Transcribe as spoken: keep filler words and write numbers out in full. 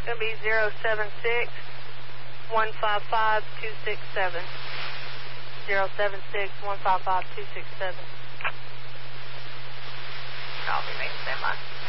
going to be zero seven six, one five five, two six seven. zero seven six, one five five, two six seven. Copy me. Stand by.